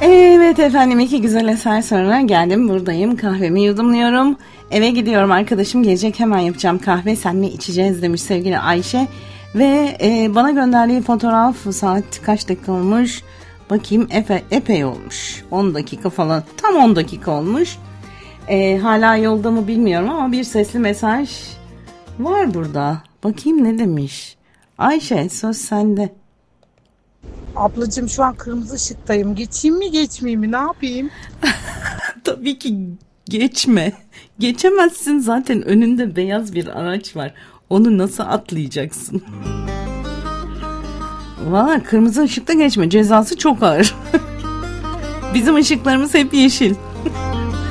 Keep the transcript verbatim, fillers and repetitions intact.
Evet efendim, iki güzel eser sonra geldim, buradayım, kahvemi yudumluyorum, eve gidiyorum, arkadaşım gelecek, hemen yapacağım kahve, seninle içeceğiz demiş sevgili Ayşe. Ve e, bana gönderdiği fotoğraf, saat kaç dakika olmuş bakayım, epe, epey olmuş, on dakika falan, tam on dakika olmuş. E, hala yolda mı bilmiyorum ama bir sesli mesaj var burada, bakayım ne demiş. Ayşe, söz sende. Ablacığım şu an kırmızı ışıktayım. Geçeyim mi geçmeyeyim mi ne yapayım? Tabii ki geçme. Geçemezsin, zaten önünde beyaz bir araç var. Onu nasıl atlayacaksın? Valla kırmızı ışıkta geçme. Cezası çok ağır. Bizim ışıklarımız hep yeşil.